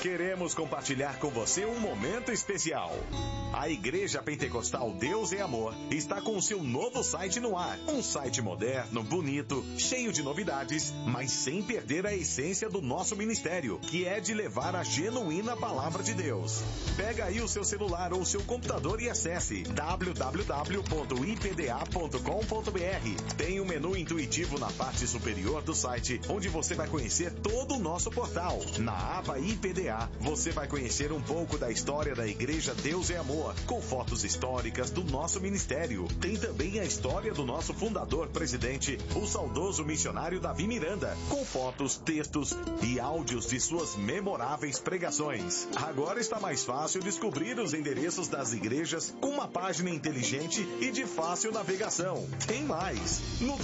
queremos compartilhar com você um momento especial. A Igreja Pentecostal Deus é Amor está com o seu novo site no ar. Um site moderno, bonito, cheio de novidades, mas sem perder a essência do nosso ministério, que é de levar a genuína palavra de Deus. Pega aí o seu celular ou seu computador e acesse www.ipda.com.br. Tem um menu intuitivo na parte superior do site, onde você vai conhecer todo o nosso portal. Na aba IPDA, você vai conhecer um pouco da história da Igreja Deus é Amor, com fotos históricas do nosso ministério. Tem também a história do nosso fundador presidente, o saudoso missionário Davi Miranda, com fotos, textos e áudios de suas memoráveis pregações. Agora está mais fácil descobrir os endereços das igrejas com uma página inteligente e de fácil navegação. Tem mais! No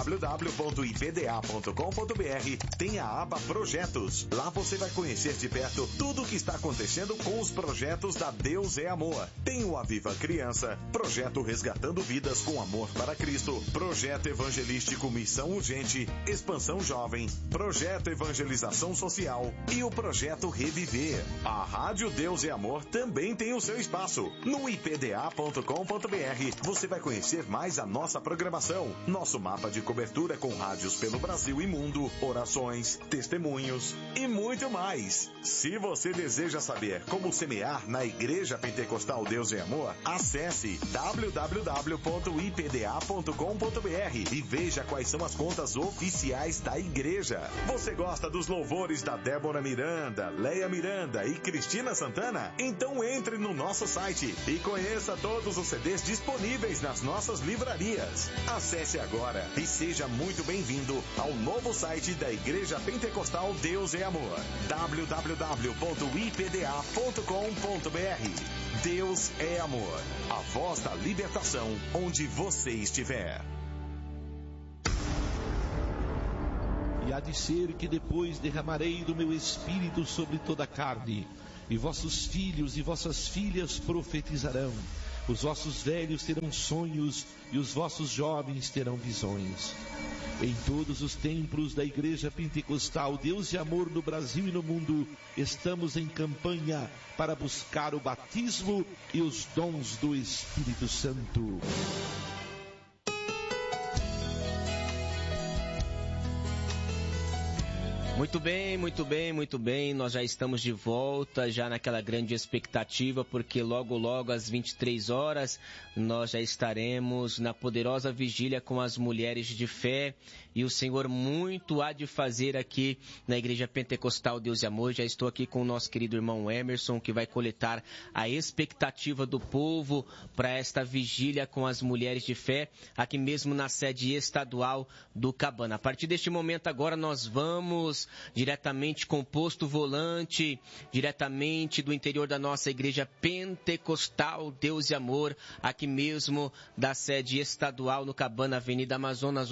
www.ipda.com.br tem a aba Projetos. Lá você vai conhecer de perto tudo o que está acontecendo com os projetos da Deus é Amor. Tem o Aviva Criança, Projeto Resgatando Vidas com Amor para Cristo, Projeto Evangelístico Missão Urgente, Expansão Jovem, Projeto Evangelização Social e o Projeto Reviver. A Rádio Deus é Amor também tem o seu espaço. No ipda.com.br você vai conhecer mais a nossa programação, nosso mapa de cobertura com rádios pelo Brasil e mundo, orações, testemunhos e muito mais. Se você deseja saber como semear na Igreja Pentecostal Deus é Amor, acesse www.ipda.com.br e veja quais são as contas oficiais da igreja. Você gosta dos louvores da Débora Miranda, Leia Miranda e Cristina Santana? Então entre no nosso site e conheça todos os CDs disponíveis nas nossas livrarias. Acesse agora e seja muito bem-vindo ao novo site da Igreja Pentecostal Deus é Amor. www.ipda.com.br. Deus é Amor, a voz da libertação onde você estiver. E há de ser que depois derramarei do meu espírito sobre toda a carne, e vossos filhos e vossas filhas profetizarão, os vossos velhos terão sonhos, e os vossos jovens terão visões. Em todos os templos da Igreja Pentecostal Deus de Amor no Brasil e no mundo, estamos em campanha para buscar o batismo e os dons do Espírito Santo. Muito bem, muito bem, muito bem. Nós já estamos de volta, já naquela grande expectativa, porque logo às 23 horas nós já estaremos na poderosa vigília com as mulheres de fé, e o Senhor muito há de fazer aqui na Igreja Pentecostal Deus e Amor. Já estou aqui com o nosso querido irmão Emerson, que vai coletar a expectativa do povo para esta vigília com as mulheres de fé, aqui mesmo na sede estadual do Cabana. A partir deste momento agora nós vamos diretamente com o posto volante, diretamente do interior da nossa Igreja Pentecostal Deus e Amor, aqui mesmo da sede estadual no Cabana, Avenida Amazonas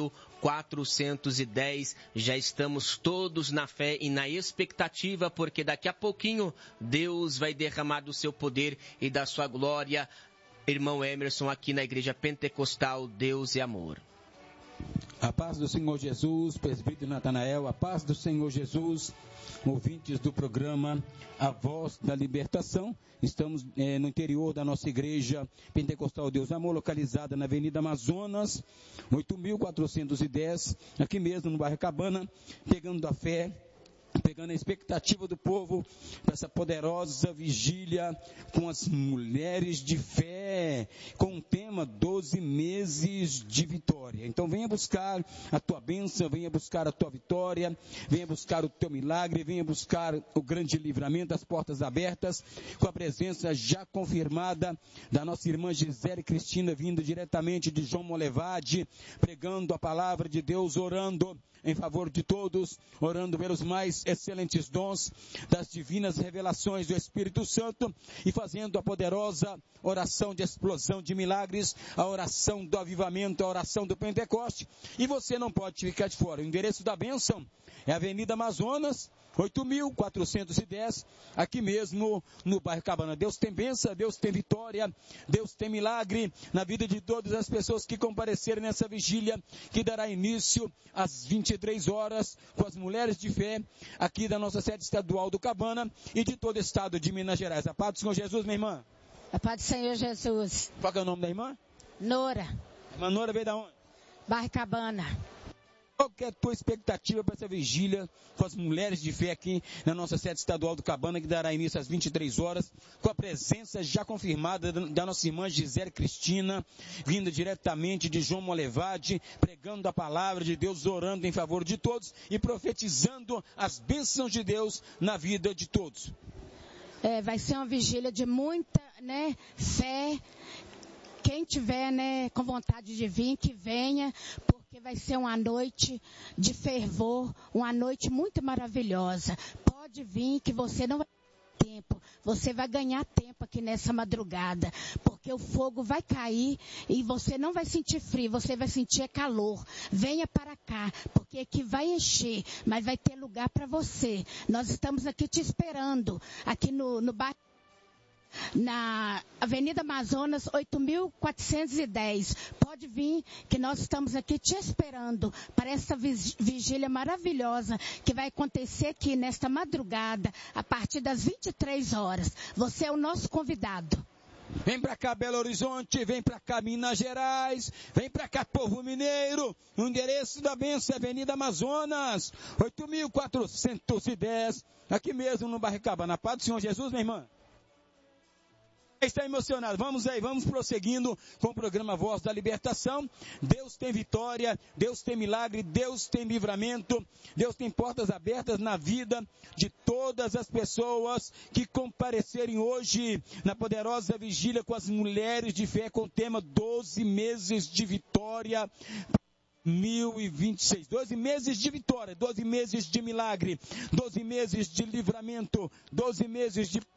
8410. Já estamos todos na fé e na expectativa, porque daqui a pouquinho Deus vai derramar do seu poder e da sua glória. Irmão Emerson, aqui na Igreja Pentecostal Deus e Amor. A paz do Senhor Jesus, presbítero Natanael, a paz do Senhor Jesus, ouvintes do programa A Voz da Libertação. Estamos no interior da nossa Igreja Pentecostal Deus e Amor, localizada na Avenida Amazonas, 8410, aqui mesmo no bairro Cabana, pegando a fé, pegando a expectativa do povo para essa poderosa vigília com as mulheres de fé, com o tema 12 meses de vitória. Então venha buscar a tua bênção, venha buscar a tua vitória, venha buscar o teu milagre, venha buscar o grande livramento, as portas abertas, com a presença já confirmada da nossa irmã Gisele Cristina, vindo diretamente de João Molevade, pregando a palavra de Deus, orando em favor de todos, orando pelos mais excelentes dons das divinas revelações do Espírito Santo e fazendo a poderosa oração de explosão de milagres, a oração do avivamento, a oração do Pentecoste. E você não pode ficar de fora. O endereço da bênção é Avenida Amazonas 8410, aqui mesmo no bairro Cabana. Deus tem bênção, Deus tem vitória, Deus tem milagre na vida de todas as pessoas que comparecerem nessa vigília, que dará início às 23 horas com as mulheres de fé, aqui aqui da nossa sede estadual do Cabana e de todo o estado de Minas Gerais. A paz do Senhor Jesus, minha irmã. A paz do Senhor Jesus. Qual que é o nome da irmã? Nora. Irmã Nora veio da onde? Bairro Cabana. Qual que é a tua expectativa para essa vigília com as mulheres de fé aqui na nossa sede estadual do Cabana, que dará início às 23 horas, com a presença já confirmada da nossa irmã Gisele Cristina, vinda diretamente de João Molevade, pregando a palavra de Deus, orando em favor de todos e profetizando as bênçãos de Deus na vida de todos. Vai ser uma vigília de muita, fé. Quem tiver, com vontade de vir, que venha, porque vai ser uma noite de fervor, uma noite muito maravilhosa. Pode vir que você não vai ter tempo, você vai ganhar tempo aqui nessa madrugada, porque o fogo vai cair e você não vai sentir frio, você vai sentir calor. Venha para cá, porque aqui vai encher, mas vai ter lugar para você. Nós estamos aqui te esperando, aqui no bairro. Na Avenida Amazonas, 8.410. Pode vir, que nós estamos aqui te esperando para essa vigília maravilhosa que vai acontecer aqui nesta madrugada, a partir das 23 horas. Você é o nosso convidado. Vem pra cá, Belo Horizonte, vem pra cá, Minas Gerais, vem pra cá, povo mineiro. O endereço da bênção é Avenida Amazonas, 8.410, aqui mesmo no bairro Cabana. A paz do Senhor Jesus, minha irmã. Está emocionado. Vamos aí, vamos prosseguindo com o programa Voz da Libertação. Deus tem vitória, Deus tem milagre, Deus tem livramento, Deus tem portas abertas na vida de todas as pessoas que comparecerem hoje na poderosa vigília com as mulheres de fé, com o tema 12 meses de vitória. 2026, 12 meses de vitória, 12 meses de milagre, 12 meses de livramento, 12 meses de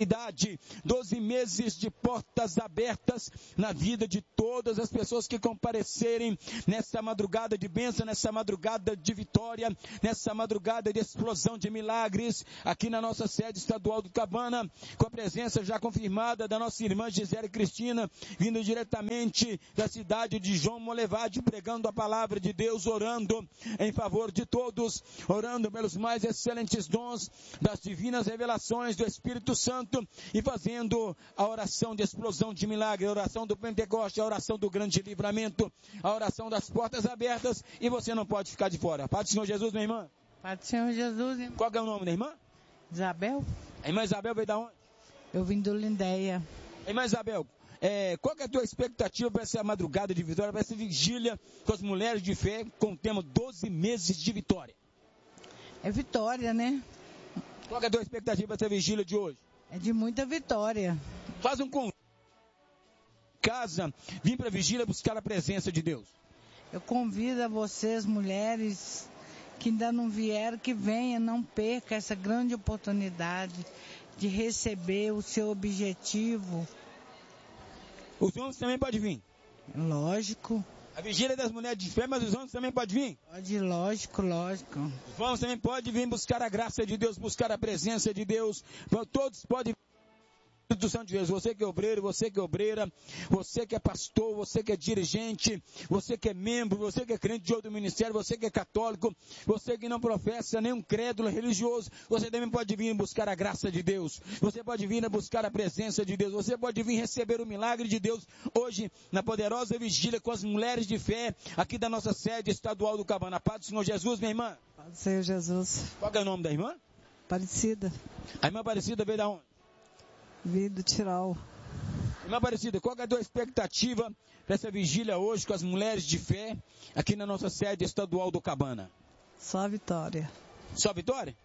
12 meses de portas abertas na vida de todas as pessoas que comparecerem nessa madrugada de bênção, nessa madrugada de vitória, nessa madrugada de explosão de milagres, aqui na nossa sede estadual do Cabana, com a presença já confirmada da nossa irmã Gisele Cristina, vindo diretamente da cidade de João Molevade, pregando a palavra de Deus, orando em favor de todos, orando pelos mais excelentes dons das divinas revelações do Espírito Santo, e fazendo a oração de explosão de milagre, a oração do Pentecoste, a oração do grande livramento, a oração das portas abertas, e você não pode ficar de fora. Paz do Senhor Jesus, minha irmã. Paz do Senhor Jesus, irmã. Qual é o nome da irmã? Isabel. A irmã Isabel veio da onde? Eu vim do Lindéia. Irmã Isabel, qual que é a tua expectativa para essa madrugada de vitória, para essa vigília com as mulheres de fé, com o tema 12 meses de vitória? É vitória, né? Qual que é a tua expectativa para essa vigília de hoje? É de muita vitória. Faz um convite. Casa, vim para a vigília buscar a presença de Deus. Eu convido a vocês, mulheres, que ainda não vieram, que venham, não perca essa grande oportunidade de receber o seu objetivo. Os homens também podem vir? Lógico. A vigília das mulheres de fé, mas os homens também podem vir? Pode, lógico. Os homens também podem vir buscar a graça de Deus, buscar a presença de Deus. Todos podem vir. Espírito Santo de Deus, você que é obreiro, você que é obreira, você que é pastor, você que é dirigente, você que é membro, você que é crente de outro ministério, você que é católico, você que não professa nenhum crédulo religioso, você também pode vir buscar a graça de Deus, você pode vir buscar a presença de Deus, você pode vir receber o milagre de Deus hoje na poderosa vigília com as mulheres de fé aqui da nossa sede estadual do Cabana. Paz do Senhor Jesus, minha irmã. Paz do Senhor Jesus. Qual é o nome da irmã? Aparecida. A irmã Aparecida veio da onde? Vim do Tirol. Irmã Aparecida, qual é a tua expectativa para essa vigília hoje com as mulheres de fé aqui na nossa sede estadual do Cabana? Só a vitória. Só vitória?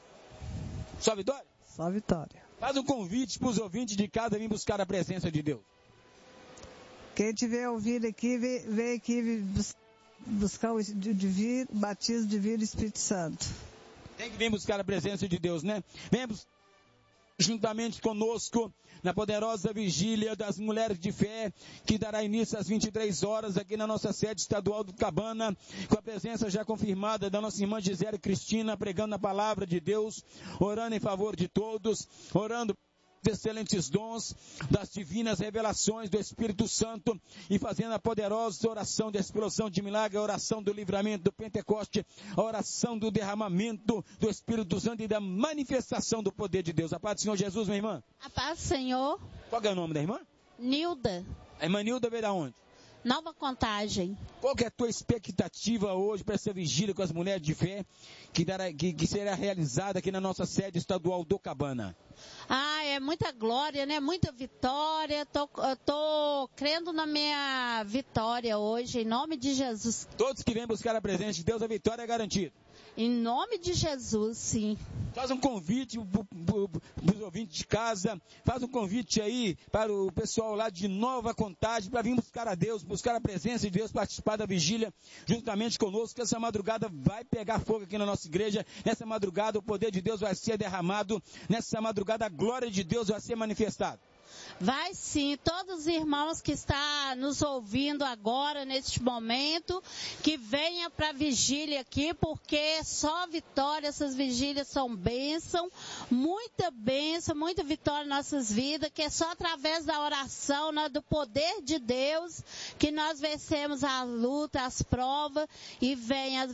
Só vitória? Só vitória. Faz um convite para os ouvintes de casa vir buscar a presença de Deus. Quem tiver ouvido aqui, vem aqui buscar o batismo divino do Espírito Santo. Tem que vir buscar a presença de Deus, né? Vem juntamente conosco na poderosa vigília das mulheres de fé, que dará início às 23 horas aqui na nossa sede estadual do Cabana, com a presença já confirmada da nossa irmã Gisele Cristina, pregando a palavra de Deus, orando em favor de todos, orando excelentes dons, das divinas revelações do Espírito Santo e fazendo a poderosa oração de explosão de milagre, a oração do livramento do Pentecoste, a oração do derramamento do Espírito Santo e da manifestação do poder de Deus. A paz do Senhor Jesus, minha irmã. A paz do Senhor. Qual é o nome da irmã? Nilda. A irmã Nilda veio da onde? Nova Contagem. Qual que é a tua expectativa hoje para essa vigília com as mulheres de fé que será realizada aqui na nossa sede estadual do Cabana? É muita glória, né? Muita vitória. Eu tô crendo na minha vitória hoje, em nome de Jesus. Todos que vêm buscar a presença de Deus, a vitória é garantida. Em nome de Jesus, sim. Faz um convite para os ouvintes de casa, faz um convite aí para o pessoal lá de Nova Contagem, para vir buscar a Deus, buscar a presença de Deus, participar da vigília juntamente conosco, que essa madrugada vai pegar fogo aqui na nossa igreja. Nessa madrugada o poder de Deus vai ser derramado, nessa madrugada a glória de Deus vai ser manifestada. Vai sim, todos os irmãos que estão nos ouvindo agora, neste momento, que venham para a vigília aqui, porque só vitória, essas vigílias são bênção, muita vitória em nossas vidas, que é só através da oração, né, do poder de Deus, que nós vencemos a luta, as provas, e vem a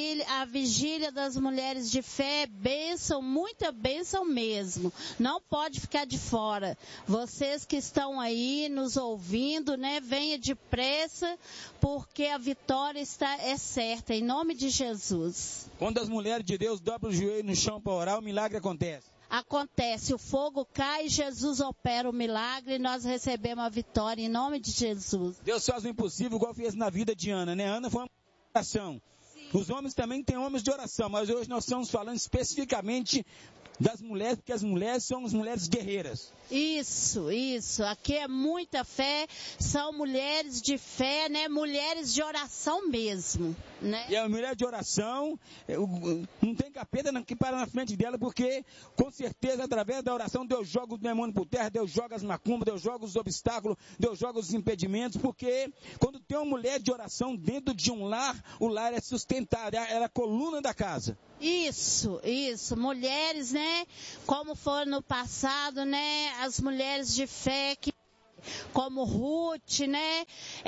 vigília das mulheres de fé, bênção, muita bênção mesmo, não pode ficar de fora. Vocês que estão aí nos ouvindo, né, venha depressa, porque a vitória é certa, em nome de Jesus. Quando as mulheres de Deus dobram o joelho no chão para orar, o milagre acontece. Acontece, o fogo cai, Jesus opera o milagre e nós recebemos a vitória em nome de Jesus. Deus faz o impossível igual fez na vida de Ana, né? Ana foi uma oração. Sim. Os homens também têm homens de oração, mas hoje nós estamos falando especificamente das mulheres, porque as mulheres são as mulheres guerreiras. Isso. Aqui é muita fé, são mulheres de fé, né? Mulheres de oração mesmo, né? E a mulher de oração, não tem capeta que para na frente dela, porque com certeza através da oração Deus joga o demônio por terra, Deus joga as macumbas, Deus joga os obstáculos, Deus joga os impedimentos, porque quando tem uma mulher de oração dentro de um lar, o lar é sustentado, ela é a coluna da casa. Isso, mulheres, né, como foi no passado, né, as mulheres de fé como Ruth, né,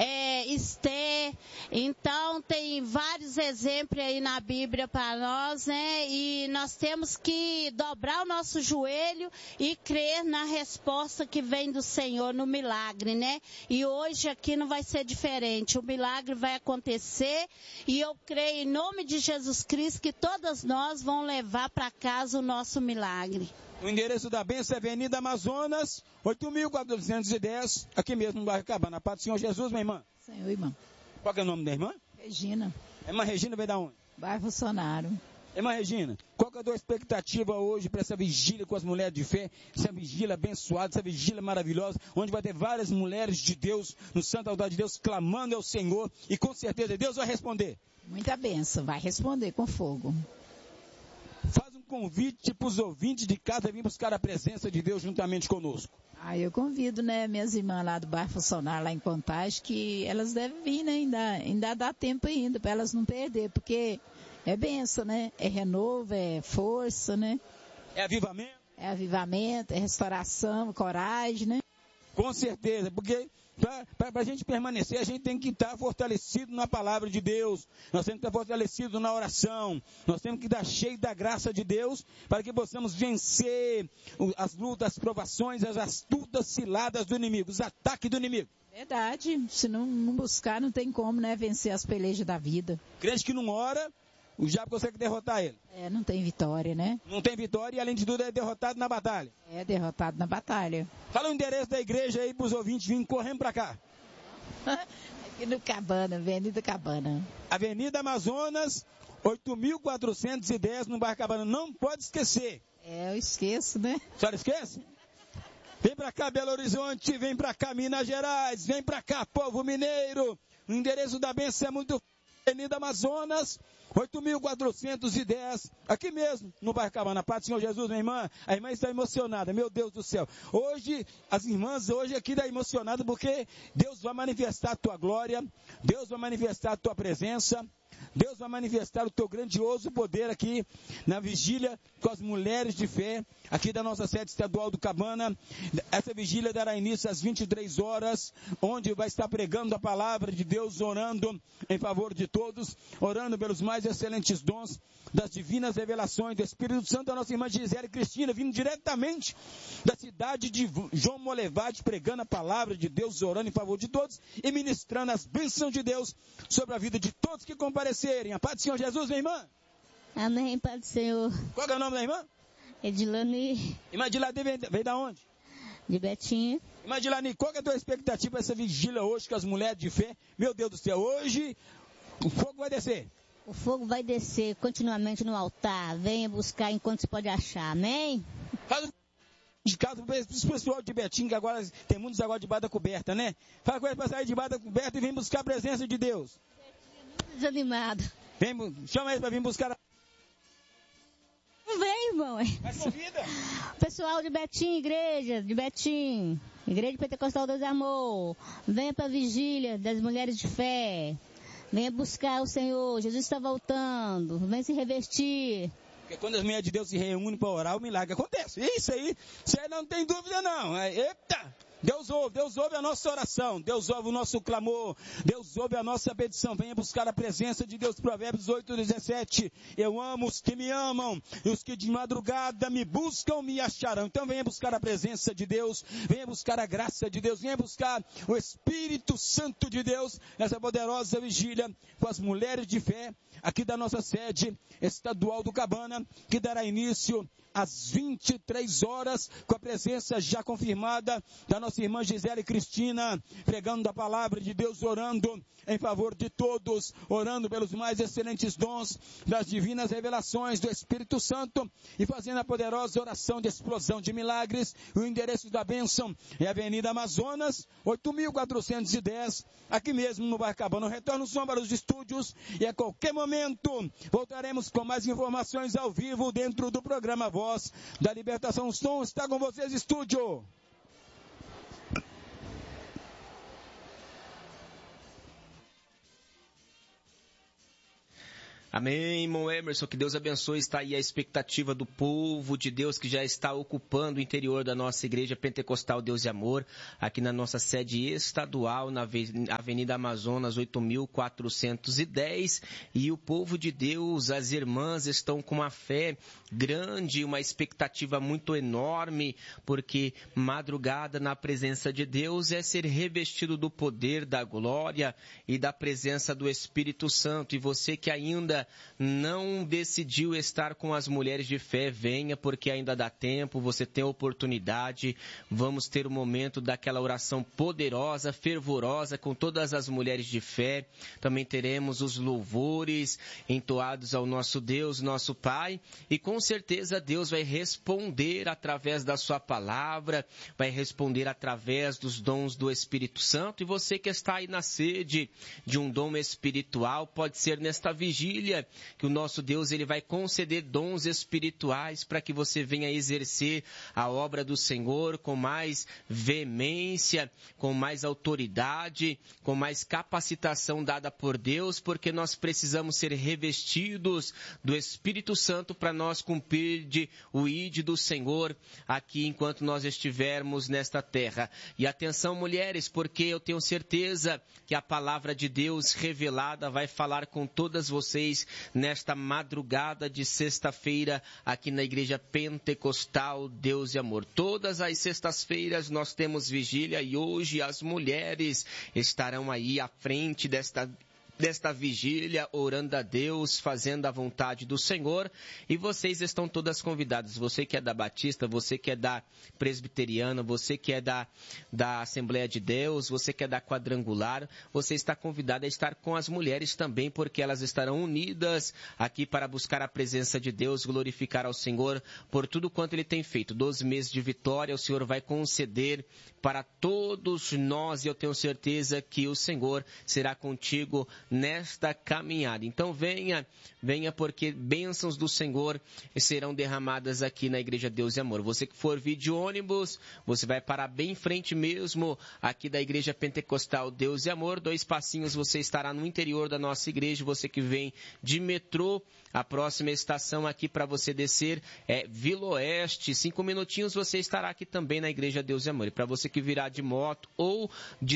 Esther, então tem vários exemplos aí na Bíblia para nós, né, e nós temos que dobrar o nosso joelho e crer na resposta que vem do Senhor, no milagre, né, e hoje aqui não vai ser diferente, o milagre vai acontecer e eu creio em nome de Jesus Cristo que todas nós vamos levar para casa o nosso milagre. O endereço da bênção é Avenida Amazonas, 8.410, aqui mesmo no bairro Cabana. A paz do Senhor Jesus, minha irmã. Senhor, irmã. Qual que é o nome da irmã? Regina. A irmã Regina veio da onde? Bairro Bolsonaro. Irmã Regina, qual que é a tua expectativa hoje para essa vigília com as mulheres de fé, essa vigília abençoada, essa vigília maravilhosa, onde vai ter várias mulheres de Deus, no santo altar de Deus, clamando ao Senhor, e com certeza Deus vai responder. Muita bênção, vai responder com fogo. Faz um convite para os ouvintes de casa vir buscar a presença de Deus juntamente conosco. Eu convido, né, minhas irmãs lá do bairro Funcionário, lá em Contagem, que elas devem vir, né, ainda dá tempo ainda, para elas não perder, porque é bênção, né, é renovo, é força, né. É avivamento? É avivamento, é restauração, coragem, né. Com certeza, porque para a gente permanecer, a gente tem que estar fortalecido na palavra de Deus, nós temos que estar fortalecido na oração, nós temos que estar cheio da graça de Deus, para que possamos vencer as lutas, as provações, as astutas ciladas do inimigo, os ataques do inimigo. Verdade, se não buscar, não tem como, né, vencer as pelejas da vida. Crente que não ora, o diabo consegue derrotar ele. Não tem vitória, né? Não tem vitória e, além de tudo, é derrotado na batalha. É derrotado na batalha. Fala o endereço da igreja aí para os ouvintes virem correndo para cá. Aqui no Cabana, Avenida Cabana. Avenida Amazonas, 8.410 no bairro Cabana. Não pode esquecer. Eu esqueço, né? A senhora esquece? Vem para cá, Belo Horizonte, vem para cá, Minas Gerais, vem para cá, povo mineiro. O endereço da bênção é muito... Avenida Amazonas, 8.410, aqui mesmo, no bairro Cabana. Paz do Senhor Jesus, minha irmã. A irmã está emocionada, meu Deus do céu. Hoje, as irmãs hoje aqui estão emocionadas porque Deus vai manifestar a tua glória, Deus vai manifestar a tua presença, Deus vai manifestar o teu grandioso poder aqui na vigília com as mulheres de fé, aqui da nossa sede estadual do Cabana. Essa vigília dará início às 23 horas, onde vai estar pregando a palavra de Deus, orando em favor de todos, orando pelos mais excelentes dons das divinas revelações do Espírito Santo. A nossa irmã Gisele Cristina, vindo diretamente da cidade de João Molevade, pregando a palavra de Deus, orando em favor de todos e ministrando as bênçãos de Deus sobre a vida de todos que comparecerem. A paz do Senhor Jesus, minha irmã. Amém, Pai do Senhor. Qual é o nome da irmã? Edilane. Irmã Edilane veio da onde? De Betinho. Irmã Edilane, qual é a tua expectativa para essa vigília hoje com as mulheres de fé? Meu Deus do céu, hoje o fogo vai descer. O fogo vai descer continuamente no altar. Venha buscar enquanto se pode achar. Amém? Faz de casa para esse pessoal de Betinho, que agora tem muitos agora debaixo da coberta, né? Faz com eles para sair debaixo da coberta e vem buscar a presença de Deus. Desanimado. Chama eles para vir buscar. Não vem, irmão. Mas convida. Pessoal de Betim, igreja de Betim, Igreja Pentecostal Deus e Amor, venha para a vigília das mulheres de fé. Venha buscar o Senhor. Jesus está voltando. Venha se revestir. Porque quando as mulheres de Deus se reúnem para orar, o milagre acontece. Isso aí não tem dúvida não. Eita! Deus ouve a nossa oração, Deus ouve o nosso clamor, Deus ouve a nossa petição. Venha buscar a presença de Deus. Provérbios 8:17. Eu amo os que me amam, e os que de madrugada me buscam me acharão. Então venha buscar a presença de Deus, venha buscar a graça de Deus, venha buscar o Espírito Santo de Deus nessa poderosa vigília com as mulheres de fé aqui da nossa sede estadual do Cabana, que dará início às 23 horas, com a presença já confirmada da nossa irmã Gisele Cristina, pregando a palavra de Deus, orando em favor de todos, orando pelos mais excelentes dons das divinas revelações do Espírito Santo e fazendo a poderosa oração de explosão de milagres. O endereço da bênção é Avenida Amazonas, 8.410, aqui mesmo no bairro Cabana. Retorno som para os estúdios e a qualquer momento voltaremos com mais informações ao vivo dentro do programa Voz da Libertação. O som está com vocês, estúdio. Amém, irmão Emerson, que Deus abençoe. Está aí a expectativa do povo de Deus que já está ocupando o interior da nossa Igreja Pentecostal Deus e Amor, aqui na nossa sede estadual, na Avenida Amazonas 8.410. E o povo de Deus, as irmãs, estão com uma fé grande, uma expectativa muito enorme, porque madrugada na presença de Deus é ser revestido do poder, da glória e da presença do Espírito Santo. E você que ainda não decidiu estar com as mulheres de fé, venha, porque ainda dá tempo, você tem oportunidade. Vamos ter um momento daquela oração poderosa, fervorosa, com todas as mulheres de fé. Também teremos os louvores entoados ao nosso Deus, nosso Pai, e com certeza Deus vai responder através da sua palavra, vai responder através dos dons do Espírito Santo. E você que está aí na sede de um dom espiritual, pode ser nesta vigília que o nosso Deus ele vai conceder dons espirituais para que você venha exercer a obra do Senhor com mais veemência, com mais autoridade, com mais capacitação dada por Deus, porque nós precisamos ser revestidos do Espírito Santo para nós cumprir o ID do Senhor aqui enquanto nós estivermos nesta terra. E atenção, mulheres, porque eu tenho certeza que a palavra de Deus revelada vai falar com todas vocês nesta madrugada de sexta-feira aqui na Igreja Pentecostal Deus e Amor. Todas as sextas-feiras nós temos vigília e hoje as mulheres estarão aí à frente desta vigília, orando a Deus, fazendo a vontade do Senhor. E vocês estão todas convidadas. Você que é da Batista, você que é da Presbiteriana, você que é da Assembleia de Deus, você que é da Quadrangular, você está convidada a estar com as mulheres também, porque elas estarão unidas aqui para buscar a presença de Deus, glorificar ao Senhor por tudo quanto Ele tem feito. 12 meses de vitória o Senhor vai conceder para todos nós, e eu tenho certeza que o Senhor será contigo nesta caminhada. Então venha porque bênçãos do Senhor serão derramadas aqui na Igreja Deus e Amor. Você que for vir de ônibus, você vai parar bem em frente mesmo aqui da Igreja Pentecostal Deus e Amor. 2 passinhos você estará no interior da nossa igreja. Você que vem de metrô, a próxima estação aqui para você descer é Vila Oeste. 5 minutinhos você estará aqui também na Igreja Deus e Amor. E para você que virá de moto ou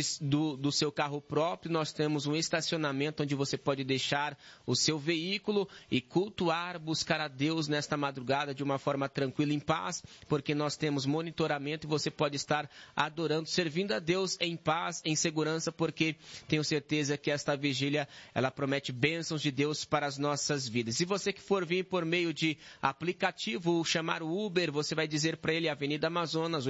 do seu carro próprio, nós temos um estacionamento onde você pode deixar o seu veículo e cultuar, buscar a Deus nesta madrugada de uma forma tranquila, em paz, porque nós temos monitoramento e você pode estar adorando, servindo a Deus em paz, em segurança, porque tenho certeza que esta vigília, ela promete bênçãos de Deus para as nossas vidas. E você que for vir por meio de aplicativo, chamar o Uber, você vai dizer para ele Avenida Amazonas,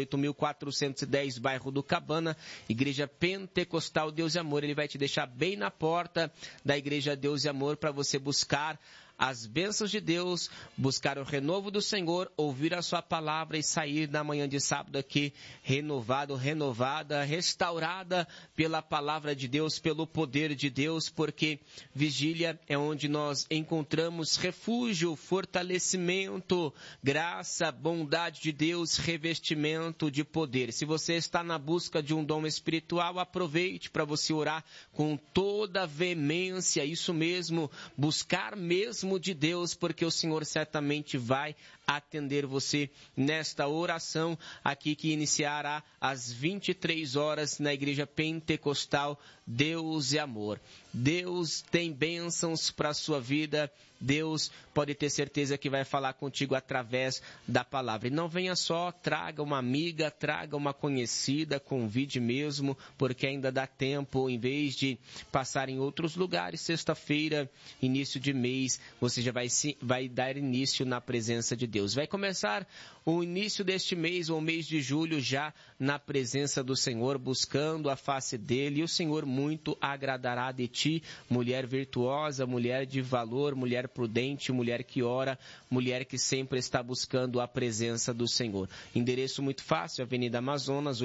8.410, bairro do Cabana, Igreja Pentecostal Deus e Amor. Ele vai te deixar bem na porta da Igreja Deus e Amor para você buscar as bênçãos de Deus, buscar o renovo do Senhor, ouvir a sua palavra e sair na manhã de sábado aqui renovado, renovada, restaurada pela palavra de Deus, pelo poder de Deus, porque vigília é onde nós encontramos refúgio, fortalecimento, graça, bondade de Deus, revestimento de poder. Se você está na busca de um dom espiritual, aproveite para você orar com toda a veemência, isso mesmo, buscar mesmo de Deus, porque o Senhor certamente vai atender você nesta oração aqui que iniciará às 23 horas na Igreja Pentecostal Deus e Amor. Deus tem bênçãos para a sua vida. Deus pode ter certeza que vai falar contigo através da palavra. E não venha só, traga uma amiga, traga uma conhecida, convide mesmo, porque ainda dá tempo, em vez de passar em outros lugares, sexta-feira, início de mês, você já vai dar início na presença de Deus. Vai começar o início deste mês, ou mês de julho, já na presença do Senhor, buscando a face dele, e o Senhor muito agradará de ti, mulher virtuosa, mulher de valor, mulher prudente, mulher que ora, mulher que sempre está buscando a presença do Senhor. Endereço muito fácil, Avenida Amazonas,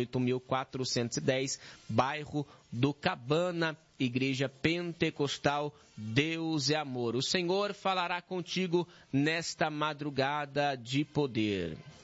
8.410, bairro do Cabana, Igreja Pentecostal Deus e Amor. O Senhor falará contigo nesta madrugada de poder.